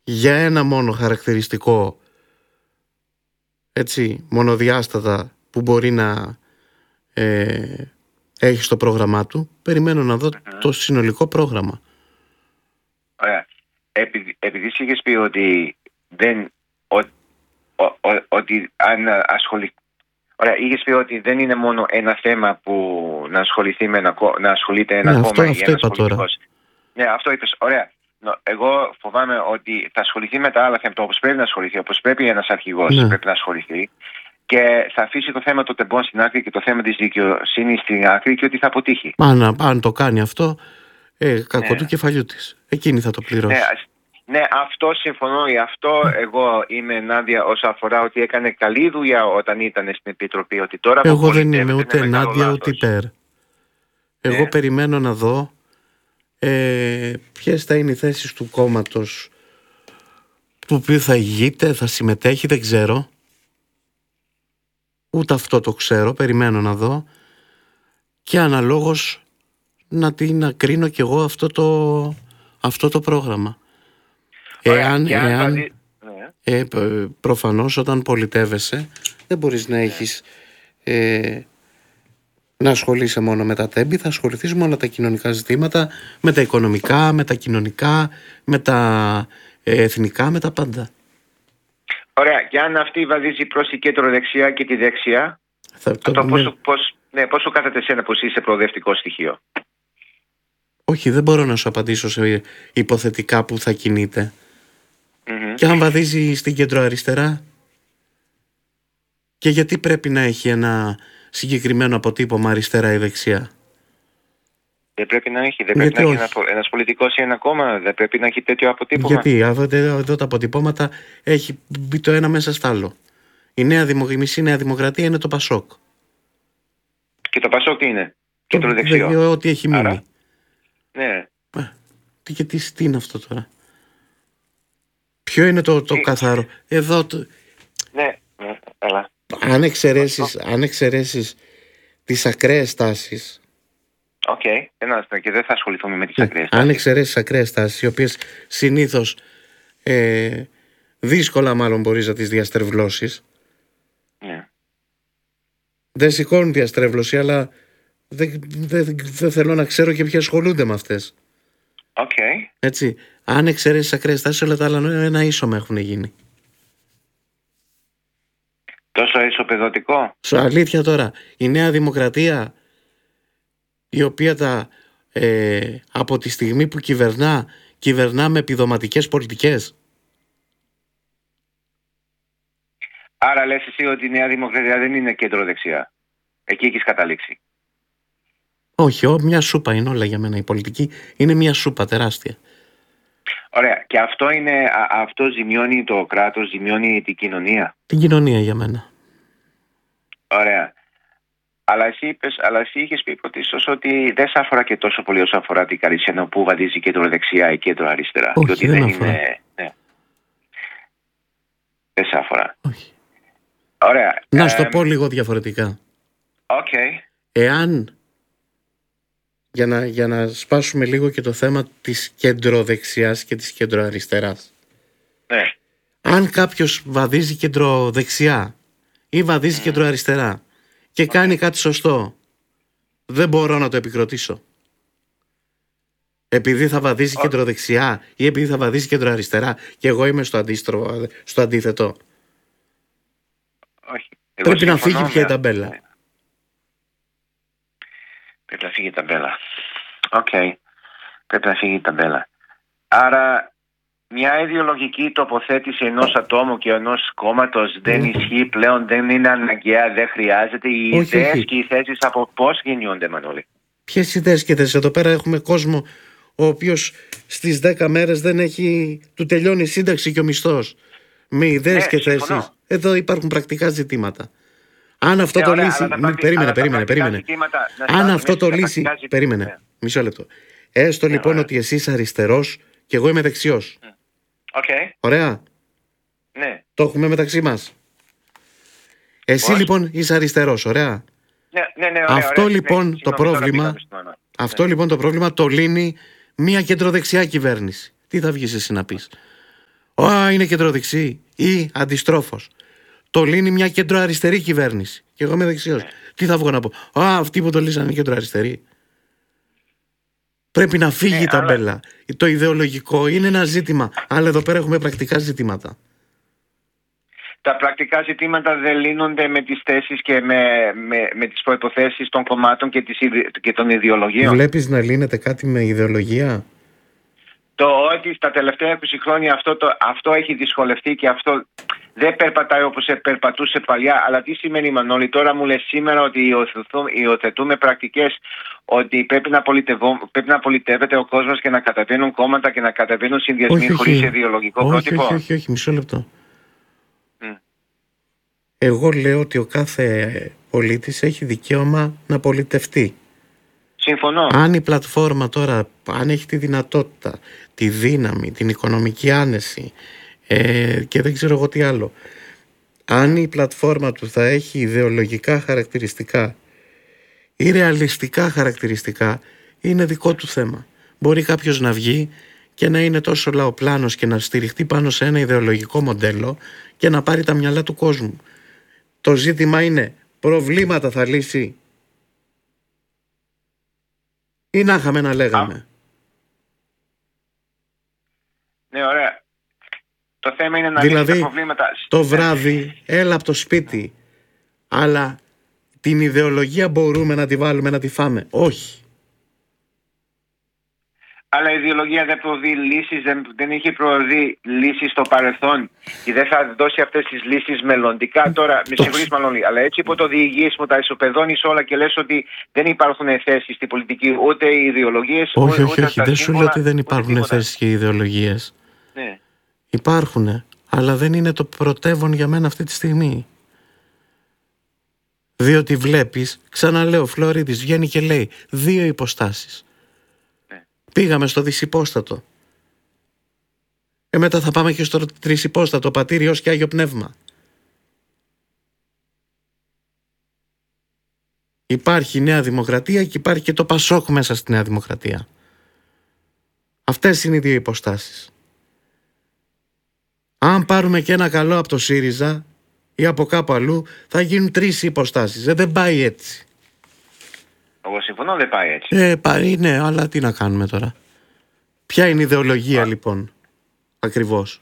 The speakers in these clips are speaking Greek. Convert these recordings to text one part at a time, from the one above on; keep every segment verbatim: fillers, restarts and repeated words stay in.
για ένα μόνο χαρακτηριστικό, έτσι, μονοδιάστατα που μπορεί να ε, έχει στο πρόγραμμά του. Περιμένω να δω mm-hmm. το συνολικό πρόγραμμα. Ωραία. Επειδή, επειδή είχες πει ότι δεν ο, ο, ο, ότι αν ασχοληθεί. Ωραία, είχες πει ότι δεν είναι μόνο ένα θέμα που να ασχοληθεί με ένα, να ασχολείται ένα ναι, κόμμα αυτό, ή αυτό ένας είπα πολιτικός. Τώρα. Ναι, αυτό είπες. Ωραία. Εγώ φοβάμαι ότι θα ασχοληθεί με τα άλλα θέματα όπως πρέπει να ασχοληθεί, όπως πρέπει ένας αρχηγός ναι. πρέπει να ασχοληθεί, και θα αφήσει το θέμα των τεμπών στην άκρη και το θέμα της δικαιοσύνης στην άκρη και ότι θα αποτύχει. Αν, αν το κάνει αυτό, ε, κακό ναι. του κεφαλιού της. Εκείνη θα το πληρώσει. Ναι, ναι, αυτό συμφωνώ. Γι' αυτό mm. εγώ είμαι ενάντια όσο αφορά ότι έκανε καλή δουλειά όταν ήταν στην Επιτροπή. Ότι τώρα εγώ δεν είμαι ούτε ενάντια ούτε υπέρ. Εγώ ναι. περιμένω να δω ε, ποιες θα είναι οι θέσεις του κόμματος του οποίου θα ηγείται, θα συμμετέχει, δεν ξέρω. Ούτε αυτό το ξέρω, περιμένω να δω. Και αναλόγως να, να κρίνω κι εγώ αυτό το, αυτό το πρόγραμμα. Ωραία, εάν, εάν ναι. ε, προφανώς όταν πολιτεύεσαι δεν μπορείς να έχεις ε, να ασχολείσαι μόνο με τα τέμπη, θα ασχοληθείς με όλα τα κοινωνικά ζητήματα, με τα οικονομικά, με τα κοινωνικά, με τα ε, εθνικά, με τα πάντα. Ωραία, και αν αυτή βαδίζει προς τη κέντρο δεξιά και τη δεξιά, θα, αυτό το, πόσο, ναι. πώς, ναι, πόσο κάθεται εσένα πως είσαι προοδευτικό στοιχείο? Όχι, δεν μπορώ να σου απαντήσω σε υποθετικά που θα κινείται. Mm-hmm. Και αν βαδίζει στην κέντρο αριστερά, και γιατί πρέπει να έχει ένα συγκεκριμένο αποτύπωμα αριστερά ή δεξιά? Δεν πρέπει να έχει, δεν πρέπει γιατί να όχι. έχει ένα, ένας πολιτικός ή ένα κόμμα, δεν πρέπει να έχει τέτοιο αποτύπωμα. Γιατί εδώ, εδώ τα αποτυπώματα έχει μπει το ένα μέσα στο άλλο. Η νέα, δημο, η μισή Νέα Δημοκρατία είναι το Πασόκ. Και το Πασόκ τι είναι? Κέντρο δεξιό. Δεν, ό,τι έχει μείνει. Άρα, ναι. Ε, τι, και τι, τι είναι αυτό τώρα? Ποιο είναι το, το τι... καθαρό? Εδώ το... Ναι, ναι, έλα. Αν εξαιρέσεις, αν εξαιρέσεις τις ακραίες τάσεις. Οκ, okay. Και δεν θα ασχοληθούμε με τις ναι, ακραίες τάσεις. Αν εξαιρέσεις τις ακραίες τάσεις, οι οποίες συνήθως ε, δύσκολα μάλλον μπορείς να τις διαστρεβλώσεις. Ναι. Δεν σηκώνουν διαστρέβλωση, αλλά δεν, δεν, δεν θέλω να ξέρω και ποιοι ασχολούνται με αυτές. Οκ. Okay. Έτσι, αν εξαιρέσεις τις ακραίες τάσεις, όλα τα άλλα ένα ίσωμα έχουν γίνει. Τόσο ισοπεδωτικό. Σου αλήθεια τώρα, η Νέα Δημοκρατία, η οποία τα, ε, από τη στιγμή που κυβερνά, κυβερνά με επιδοματικές πολιτικές. Άρα λες εσύ ότι η Νέα Δημοκρατία δεν είναι κέντρο δεξιά. Εκεί έχεις καταλήξει. Όχι, ό, μια σούπα είναι όλα για μένα. Η πολιτική είναι μια σούπα τεράστια. Ωραία. Και αυτό, είναι, α, αυτό ζημιώνει το κράτος, ζημιώνει την κοινωνία. Την κοινωνία για μένα. Ωραία. Αλλά εσύ, είπες, αλλά εσύ είχες πει πρωτίστως ότι δεν σε αφορά και τόσο πολύ όσο αφορά την Καρισιανό που βαδίζει κέντρο δεξιά ή κέντρο αριστερά. Όχι, και ότι δεν δεν αφορά. είναι. Ναι. Δεν σε αφορά. Όχι. Ωραία. Να ε, σου το πω λίγο διαφορετικά. Οκ. Okay. Εάν, για να, για να σπάσουμε λίγο και το θέμα της κεντροδεξιάς και της κεντροαριστεράς. Ναι. Αν κάποιος βαδίζει κεντροδεξιά ή βαδίζει mm. κεντροαριστερά και okay. κάνει κάτι σωστό, δεν μπορώ να το επικροτήσω. Επειδή θα βαδίζει oh. κεντροδεξιά ή επειδή θα βαδίζει κεντροαριστερά και εγώ είμαι στο, αντίστρο, στο αντίθετο. Όχι. Πρέπει να φύγει πια η ταμπέλα. Ναι. Πρέπει να φύγει η ταμπέλα. Οκ. Okay. Πρέπει να φύγει η ταμπέλα. Άρα μια ιδεολογική τοποθέτηση ενός ατόμου και ενός κόμματος δεν mm. ισχύει πλέον, δεν είναι αναγκαία, δεν χρειάζεται. Οι όχι, ιδέες όχι. και οι θέσεις από πώς γεννιούνται, Μανώλη? Ποιες ιδέες και θέσεις? Εδώ πέρα έχουμε κόσμο ο οποίος στις δέκα μέρες δεν έχει, του τελειώνει η σύνταξη και ο μισθός. Με ιδέες ναι, και θέσεις. Εδώ υπάρχουν πρακτικά ζητήματα. Αν αυτό ναι, το ωραία, λύσει. Πρακτι... περίμενε, περίμενε, περίμενε. Αν αυτό το λύσει. ζητήματα. Περίμενε. Ναι. Μισό λεπτό. Έστω ναι, λοιπόν ωραία. Ότι εσύ είσαι αριστερός και εγώ είμαι δεξιός. Okay. Ωραία. Ναι. Το έχουμε μεταξύ μας. Εσύ πώς? Λοιπόν είσαι αριστερός, ωραία. Ναι, ναι, ναι, ωραία, αυτό ωραία, λοιπόν ναι, το πρόβλημα. Αυτό ναι. λοιπόν το πρόβλημα το λύνει μια κεντροδεξιά κυβέρνηση. Τι θα βγεις εσύ να πεις? Α, είναι κεντροδεξί. Ή αντιστρόφως. Το λύνει μια κεντροαριστερή κυβέρνηση. Και εγώ είμαι δεξιός. Ναι. Τι θα βγω να πω? Α, αυτοί που το λύσαν είναι κεντροαριστεροί. Πρέπει να φύγει η ναι, ταμπέλα. Αλλά... Το ιδεολογικό είναι ένα ζήτημα. Αλλά εδώ πέρα έχουμε πρακτικά ζητήματα. Τα πρακτικά ζητήματα δεν λύνονται με τις θέσεις και με, με, με τις προϋποθέσεις των κομμάτων και, τις, και των ιδεολογίων. Βλέπεις να λύνεται κάτι με ιδεολογία? Το ότι στα τελευταία είκοσι χρόνια αυτό, το, αυτό έχει δυσκολευτεί και αυτό δεν περπατάει όπως περπατούσε παλιά. Αλλά τι σημαίνει, Μανώλη? Τώρα μου λες σήμερα ότι υιοθετούμε πρακτικές ότι πρέπει να, πρέπει να πολιτεύεται ο κόσμος και να καταβαίνουν κόμματα και να καταβαίνουν συνδυασμοί χωρίς ιδεολογικό όχι, πρότυπο. Όχι, όχι, όχι, μισό λεπτό. Mm. Εγώ λέω ότι ο κάθε πολίτης έχει δικαίωμα να πολιτευτεί. Συμφωνώ. Αν η πλατφόρμα τώρα, αν έχει τη δυνατότητα, τη δύναμη, την οικονομική άνεση ε, και δεν ξέρω εγώ τι άλλο, αν η πλατφόρμα του θα έχει ιδεολογικά χαρακτηριστικά ή ρεαλιστικά χαρακτηριστικά, είναι δικό του θέμα. Μπορεί κάποιος να βγει και να είναι τόσο λαοπλάνος και να στηριχτεί πάνω σε ένα ιδεολογικό μοντέλο και να πάρει τα μυαλά του κόσμου. Το ζήτημα είναι, προβλήματα θα λύσει ή να είχαμε να λέγαμε? Α. Ναι, ωραία. Το θέμα είναι να δηλαδή, λύσει τα προβλήματα. Το βράδυ έλα από το σπίτι, αλλά την ιδεολογία μπορούμε να τη βάλουμε να τη φάμε? Όχι. Αλλά η ιδεολογία δεν προβεί λύσεις, δεν, δεν είχε προβεί λύσεις στο παρελθόν και δεν θα δώσει αυτές τις λύσεις μελλοντικά. Τώρα, με συγχωρείς Μανώλη, αλλά έτσι που το διηγείς μου τα ισοπεδώνεις όλα και λες ότι δεν υπάρχουν θέσεις στην πολιτική, ούτε οι ιδεολογίες. Όχι, ούτε, όχι, ούτε όχι. Δεν σου λέω ότι δεν υπάρχουν θέσεις και ιδεολογίες. Ναι. Υπάρχουν, αλλά δεν είναι το πρωτεύον για μένα αυτή τη στιγμή. Διότι βλέπεις, ξαναλέω, ο Φλωρίδης βγαίνει και λέει δύο υποστάσεις. Ναι. Πήγαμε στο δυσυπόστατο. Και μετά θα πάμε και στο τρισυπόστατο, Πατήριος και Άγιο Πνεύμα. Υπάρχει η Νέα Δημοκρατία και υπάρχει και το Πασόκ μέσα στη Νέα Δημοκρατία. Αυτές είναι οι δύο υποστάσεις. Αν πάρουμε και ένα καλό από το ΣΥΡΙΖΑ ή από κάπου αλλού, θα γίνουν τρεις υποστάσεις. Ε, δεν πάει έτσι. Εγώ συμφωνώ, δεν πάει έτσι. Ε, πάει, ναι, αλλά τι να κάνουμε τώρα? Ποια είναι η ιδεολογία, Α. λοιπόν, ακριβώς?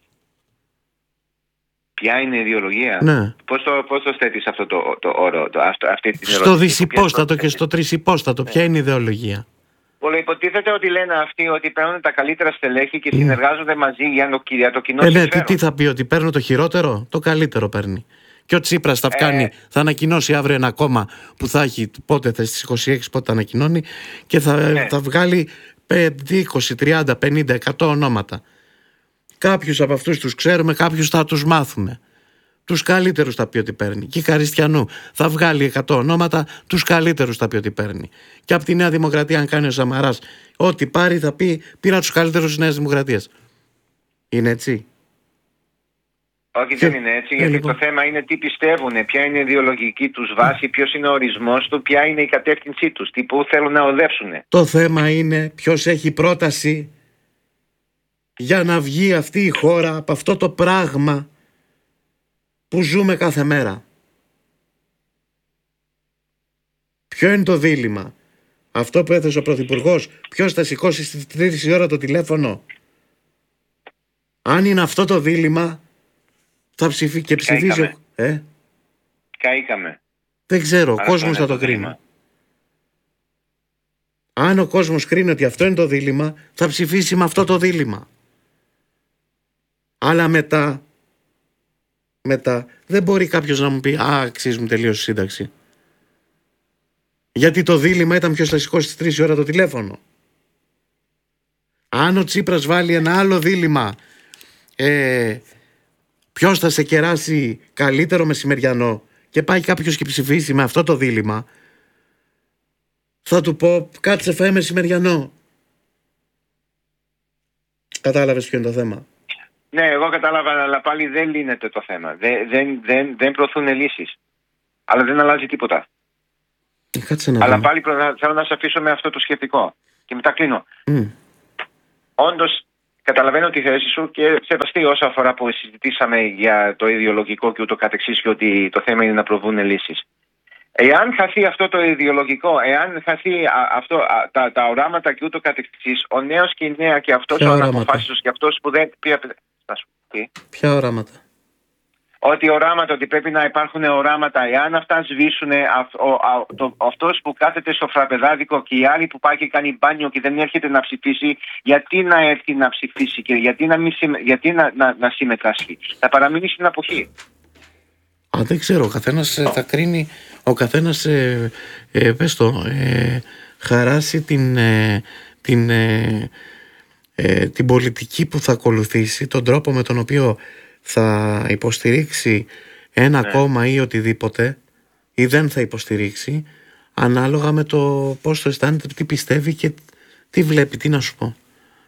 Ποια είναι η ιδεολογία? Ναι. Πώς το, πώς το θέτεις αυτό το, το όρο, το, αυτό, αυτή την ερώτηση? Στο δυσυπόστατο και στο τρισυπόστατο, ναι. Ποια είναι η ιδεολογία? Πολύ υποτίθεται ότι λένε αυτοί ότι παίρνουν τα καλύτερα στελέχη και συνεργάζονται mm. μαζί για το, για το κοινό ε, συμφέρον. Ναι, τι, τι θα πει, ότι παίρνω το χειρότερο? Το καλύτερο παίρνει. Και ο Τσίπρας θα κάνει, ε... θα ανακοινώσει αύριο ένα κόμμα που θα έχει, πότε θα στις είκοσι έξι, πότε θα ανακοινώνει, και θα, ε. θα βγάλει πέντε, είκοσι, τριάντα, πενήντα, εκατό ονόματα. Κάποιους από αυτούς τους ξέρουμε, κάποιους θα τους μάθουμε. Τους καλύτερους θα πει ότι παίρνει. Και η Καριστιανού θα βγάλει εκατό ονόματα, τους καλύτερους θα πει ότι παίρνει. Και από τη Νέα Δημοκρατία, αν κάνει ο Σαμαράς ό,τι πάρει, θα πει πήρα τους καλύτερους της Νέας Δημοκρατίας. Είναι έτσι? Όχι, δεν είναι έτσι, γιατί λοιπόν... το θέμα είναι τι πιστεύουν, ποια είναι η ιδεολογική τους βάση, ποιος είναι ο ορισμός του, ποια είναι η κατεύθυνσή τους, τι που θέλουν να οδεύσουν. Το θέμα είναι ποιος έχει πρόταση για να βγει αυτή η χώρα από αυτό το πράγμα που ζούμε κάθε μέρα. Ποιο είναι το δίλημμα? Αυτό που έθεσε ο Πρωθυπουργός, ποιος θα σηκώσει στις τρεις η ώρα το τηλέφωνο? Αν είναι αυτό το δίλημμα, θα ψηφί και ψηφίζει ο... Ε? Καήκαμε. Δεν ξέρω, ο κόσμος θα το κρίνει. Αν ο κόσμος κρίνει ότι αυτό είναι το δίλημμα, θα ψηφίσει με αυτό το δίλημμα. Αλλά μετά Μετά δεν μπορεί κάποιος να μου πει «Α, αξίζει μου τελείωσε η σύνταξη». Γιατί το δίλημμα ήταν ποιος θα σηκώσει στις τρεις η ώρα το τηλέφωνο. Αν ο Τσίπρας βάλει ένα άλλο δίλημμα, ε, ποιος θα σε κεράσει καλύτερο μεσημεριανό, και πάει κάποιος και ψηφίσει με αυτό το δίλημμα, θα του πω κάτσε φάει μεσημεριανό. Κατάλαβες ποιο είναι το θέμα? Ναι, εγώ κατάλαβα, αλλά πάλι δεν λύνεται το θέμα. Δεν, δεν, δεν, δεν προωθούν λύσεις. Αλλά δεν αλλάζει τίποτα. Κάτσε να αλλά δούμε. πάλι θέλω να σε αφήσω με αυτό το σκεπτικό. Και μετά κλείνω. Mm. Όντως, καταλαβαίνω τη θέση σου και σεβαστεί όσο αφορά που συζητήσαμε για το ιδεολογικό και ούτω καθεξής και ότι το θέμα είναι να προβούν λύσεις. Εάν χαθεί αυτό το ιδεολογικό, εάν χαθεί α, αυτό, α, τα, τα οράματα και ούτω καθεξής, ο νέος και η νέα και αυτός ο αναποφάσιστος και αυτός που δεν... Θα σου πει. Ποια οράματα? Ότι οράματα, ότι πρέπει να υπάρχουν οράματα. Εάν αυτά σβήσουν, αυτός που κάθεται στο φραπεδάδικο και οι άλλοι που πάει και κάνει μπάνιο και δεν έρχεται να ψηφίσει, γιατί να έρθει να ψηφίσει και γιατί να, μην, γιατί να, να, να συμμετάσχει? Θα παραμείνει στην αποχή. Α, δεν ξέρω, ο καθένας oh. θα κρίνει, ο καθένας ε, ε, πες το, ε, χαράσει την, ε, την, ε, ε, την πολιτική που θα ακολουθήσει, τον τρόπο με τον οποίο θα υποστηρίξει ένα ναι. κόμμα ή οτιδήποτε ή δεν θα υποστηρίξει, ανάλογα με το πώς το αισθάνεται, τι πιστεύει και τι βλέπει, τι να σου πω.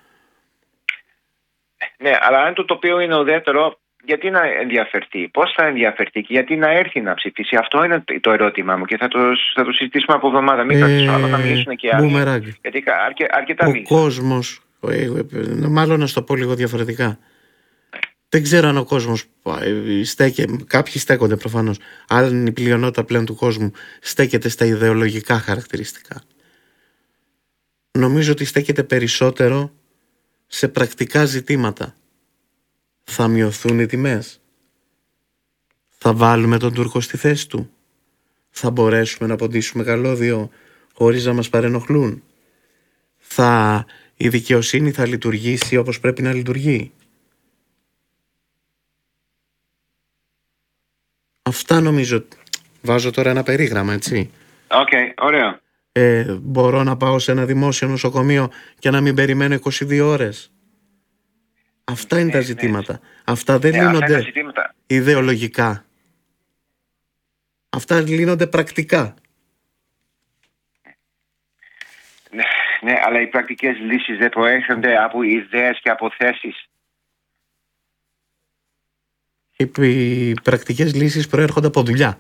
Ναι, αλλά αν το τοπίο είναι ουδέτερο, γιατί να ενδιαφερθεί, πώς θα ενδιαφερθεί και γιατί να έρθει να ψηφίσει? Αυτό είναι το ερώτημά μου και θα το, θα το συζητήσουμε από εβδομάδα. Μην κρατήσω άλλο, να μιλήσουν και άλλοι. Γιατί αρκε, αρκετά ο μίλησαν. κόσμος, μάλλον να στο πω λίγο διαφορετικά. Δεν ξέρω αν ο κόσμος στέκε, κάποιοι στέκονται προφανώς, αλλά η πλειονότητα πλέον του κόσμου στέκεται στα ιδεολογικά χαρακτηριστικά. Νομίζω ότι στέκεται περισσότερο σε πρακτικά ζητήματα. Θα μειωθούν οι τιμές? Θα βάλουμε τον Τούρκο στη θέση του? Θα μπορέσουμε να ποντίσουμε καλώδιο χωρίς να μας παρενοχλούν? Θα, η δικαιοσύνη θα λειτουργήσει όπως πρέπει να λειτουργεί? Αυτά νομίζω. Βάζω τώρα ένα περίγραμμα, έτσι. Οκ, okay, ωραίο. Ε, μπορώ να πάω σε ένα δημόσιο νοσοκομείο και να μην περιμένω είκοσι δύο ώρες? Αυτά είναι ναι, τα ζητήματα. Ναι. Αυτά δεν ναι, λύνονται αυτά ιδεολογικά. Αυτά λύνονται πρακτικά. Ναι, ναι, αλλά οι πρακτικές λύσεις δεν προέρχονται από ιδέες και από θέσεις. Οι πρακτικές λύσεις προέρχονται από δουλειά.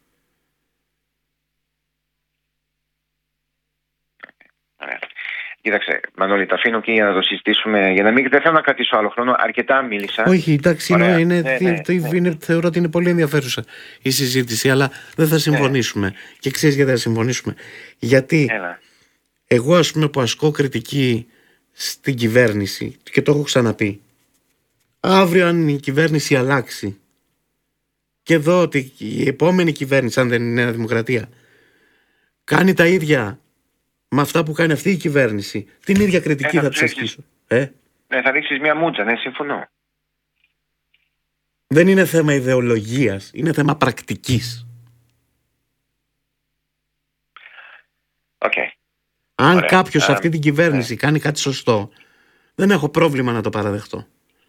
Κοίταξε, Μανώλη, τα αφήνω και για να το συζητήσουμε. Για να μην, δεν θέλω να κρατήσω άλλο χρόνο. Αρκετά μίλησα. Όχι, εντάξει, είναι, είναι, ναι, ναι, ναι. Είναι, θεωρώ ότι είναι πολύ ενδιαφέρουσα η συζήτηση, αλλά δεν θα συμφωνήσουμε. Ναι. Και ξέρεις γιατί θα συμφωνήσουμε? Γιατί Έλα. εγώ, ας πούμε, που ασκώ κριτική στην κυβέρνηση, και το έχω ξαναπεί, αύριο αν η κυβέρνηση αλλάξει και δω ότι η επόμενη κυβέρνηση, αν δεν είναι Νέα Δημοκρατία, κάνει τα ίδια με αυτά που κάνει αυτή η κυβέρνηση, την ίδια κριτική ε, θα, θα της ασκήσω. Ε? Ναι, θα ρίξεις μια μούτσα, ναι, συμφωνώ. Δεν είναι θέμα ιδεολογίας, είναι θέμα πρακτικής. Okay. Αν Ωραία. κάποιος σε αυτή την κυβέρνηση yeah. κάνει κάτι σωστό, δεν έχω πρόβλημα να το παραδεχτώ.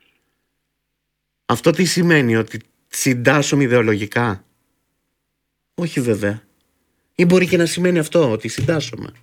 Αυτό τι σημαίνει? Ότι συντάσσομαι ιδεολογικά? Όχι βέβαια. Ή μπορεί και να σημαίνει αυτό, ότι συντάσσομαι.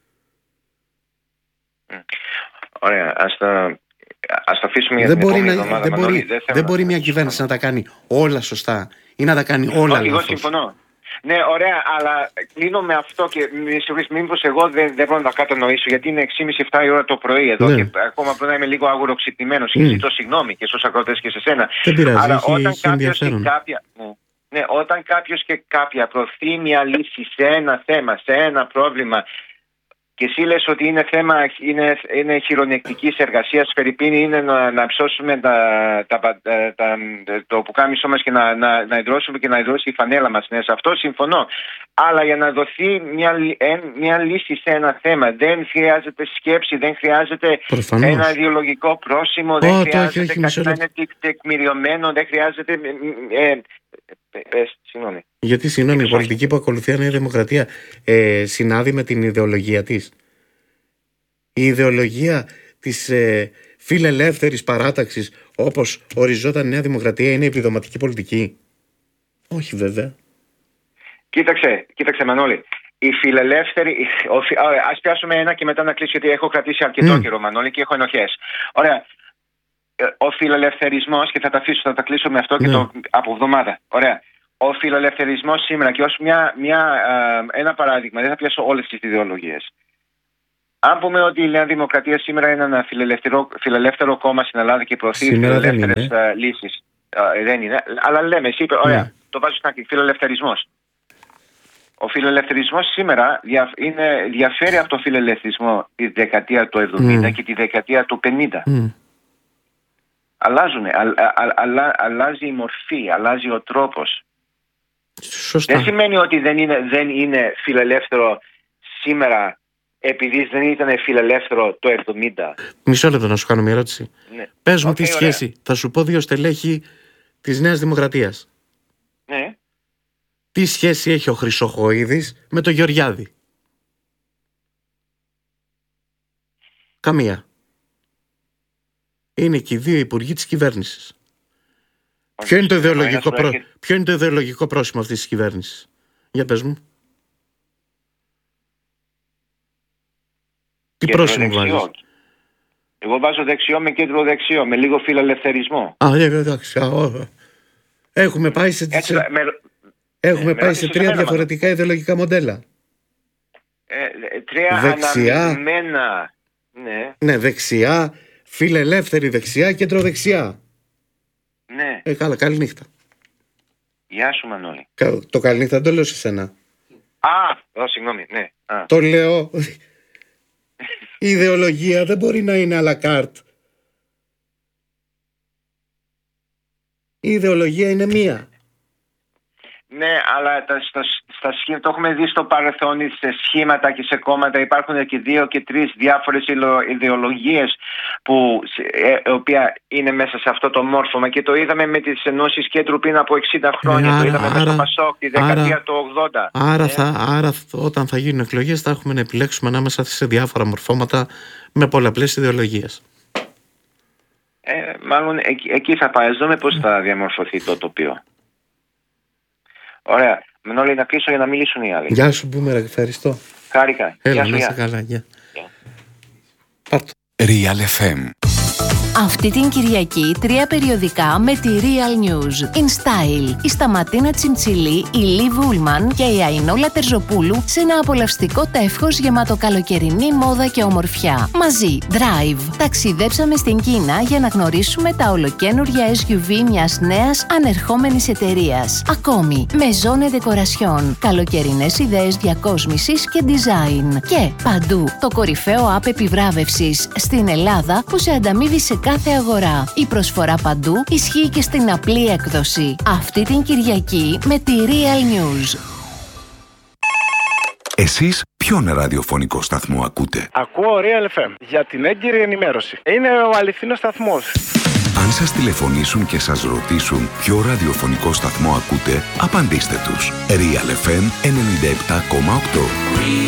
Ωραία, ας τα, ας τα αφήσουμε για δεν την μπορεί επόμενη να, εβδομάδα. Δεν μπορεί, Μανώλη, δεν δεν μπορεί μια κυβέρνηση να τα κάνει όλα σωστά ή να τα κάνει όλα λάθος. Εγώ συμφωνώ. Ναι, ωραία, αλλά κλείνω με αυτό και μήπως εγώ δεν, δεν μπορώ να τα κατανοήσω, γιατί είναι έξι και μισή επτά η ώρα το πρωί εδώ, ναι. και ακόμα πρέπει να είμαι λίγο αγουροξυπνημένος και mm. ζητώ συγγνώμη και στους ακροατές και σε σένα. Δεν πειράζει, αλλά έχει, όταν έχει κάποιος και κάποια... Ναι. Ναι, όταν κάποιος και κάποια προωθεί μια λύση σε ένα θέμα, σε ένα πρόβλημα, και εσύ λες ότι είναι θέμα, είναι, είναι χειρονεκτικής εργασίας, φερειπίνη είναι να, να ψώσουμε τα, τα, τα, τα, το πουκάμισό μας και να, να, να ιδρώσουμε και να ιδρώσει η φανέλα μας. Ναι, σε αυτό συμφωνώ. Αλλά για να δοθεί μια, μια λύση σε ένα θέμα δεν χρειάζεται σκέψη, δεν χρειάζεται Προφανώς. ένα ιδεολογικό πρόσημο, δεν oh, χρειάζεται όχι, όχι, κάτι να είναι τεκμηριωμένο, δεν χρειάζεται... Ε, ε, ε, συγγνώμη. Γιατί συγγνώμη, η πολιτική που ακολουθεί η Νέα Δημοκρατία ε, συνάδει με την ιδεολογία της? Η ιδεολογία της ε, φιλελεύθερης παράταξης όπως οριζόταν η Νέα Δημοκρατία είναι επιδοματική πολιτική? Όχι βέβαια. Κοίταξε, κοίταξε Μανώλη. Η φιλελεύθερη. Ας πιάσουμε ένα και μετά να κλείσω, γιατί έχω κρατήσει αρκετό mm. καιρό, Μανώλη, και έχω ενοχές. Ωραία. Ο φιλελευθερισμός, και θα τα αφήσω, θα τα κλείσω με αυτό και mm. το, από εβδομάδα. Ωραία. Ο φιλελευθερισμός σήμερα, και ως μια, μια, α, ένα παράδειγμα, δεν θα πιάσω όλες τις ιδεολογίες. Αν πούμε ότι η Νέα Δημοκρατία σήμερα είναι ένα φιλελεύθερο, φιλελεύθερο κόμμα στην Ελλάδα και προωθεί φιλελεύθερες λύσεις. Uh, δεν είναι. Αλλά λέμε, εσύ είπε, ωραία, ναι. Το βάζω στην άκρη. Φιλελευθερισμός. Ο φιλελευθερισμός σήμερα δια, είναι, διαφέρει από τον φιλελευθερισμό τη δεκαετία του εβδομήντα mm. και τη δεκαετία του πενήντα. Mm. Αλλάζουν, α, α, α, αλλάζει η μορφή, αλλάζει ο τρόπος. Σωστά. Δεν σημαίνει ότι δεν είναι, δεν είναι φιλελεύθερο σήμερα επειδή δεν ήταν φιλελεύθερο το εβδομήντα. Μισό λεπτό να σου κάνω μια ερώτηση. Ναι. Πες μου okay, τι σχέση. Ωραία. Θα σου πω δύο στελέχη της Νέας Δημοκρατίας. Ναι. Τι σχέση έχει ο Χρυσοχοΐδης με τον Γεωργιάδη? Καμία. Είναι και οι δύο υπουργοί της κυβέρνησης. Ποιο είναι, το ιδεολογικό προ... έχει... Ποιο είναι το ιδεολογικό πρόσημο αυτής της κυβέρνησης? Για πες μου. Τι πρόσημο βάζεις? Εγώ βάζω δεξιό με κέντρο δεξιό, με λίγο φιλελευθερισμό. Α, εντάξει. Έχουμε πάει σε, Έτσι, σε... Με... Έχουμε με πάει σε τρία διαφορετικά μάνα. ιδεολογικά μοντέλα. Ε, τρία δεξιά, αναμειγμένα. Ναι. ναι, δεξιά, φιλελεύθερη δεξιά, κεντροδεξιά. Ναι. Ε, καλά, καλή νύχτα. Γεια σου, Μανώλη. Το καλή νύχτα δεν το λέω σε σένα. Α, oh, συγγνώμη, ναι. Α. Το λέω. Η ιδεολογία δεν μπορεί να είναι à la carte. Η ιδεολογία είναι μία. Ναι, αλλά τα, στα, στα σχήματα, το έχουμε δει στο παρελθόν, σε σχήματα και σε κόμματα υπάρχουν και δύο και τρεις διάφορες ιδεολογίες που, ε, οποία είναι μέσα σε αυτό το μόρφωμα και το είδαμε με τις ενώσεις κέντρου πριν από εξήντα χρόνια, ε, άρα, το είδαμε άρα, με το Πασόκ τη δεκαετία άρα, του ογδόντα. Άρα, ε. θα, άρα όταν θα γίνουν εκλογές θα έχουμε να επιλέξουμε ανάμεσα σε διάφορα μορφώματα με πολλαπλές ιδεολογίες. Ε, μάλλον εκεί, εκεί θα πάει, δούμε πώς θα διαμορφωθεί το τοπίο. Ωραία. Μενόλη, να κλείσω για να μιλήσουν οι άλλοι. Γεια σου, Μπούμερα, ευχαριστώ. Χάρηκα. Έλα, να είσαι καλά. Γεια. Πάρτο. Real εφ εμ. Αυτή την Κυριακή τρία περιοδικά με τη Real News. In Style, η Σταματίνα Τσιμτσιλή, η Λι Βούλμαν και η Αϊνόλα Τερζοπούλου σε ένα απολαυστικό τεύχος γεμάτο καλοκαιρινή μόδα και ομορφιά. Μαζί, Drive. Ταξιδέψαμε στην Κίνα για να γνωρίσουμε τα ολοκαίνουργια ες γιου βι μιας νέας ανερχόμενης εταιρείας. Ακόμη, Maison Decoration, καλοκαιρινές ιδέες διακόσμησης και design. Και παντού, το κορυφαίο app επιβράβευσης στην Ελλάδα που σε ανταμείβει σε κάθε αγορά. Η προσφορά παντού ισχύει και στην απλή έκδοση. Αυτή την Κυριακή με τη Real News. Εσείς ποιον ραδιοφωνικό σταθμό ακούτε? Ακούω Real εφ εμ για την έγκυρη ενημέρωση. Είναι ο αληθινός σταθμός. Αν σας τηλεφωνήσουν και σας ρωτήσουν ποιο ραδιοφωνικό σταθμό ακούτε, απαντήστε τους. Real εφ εμ ενενήντα επτά κόμμα οκτώ.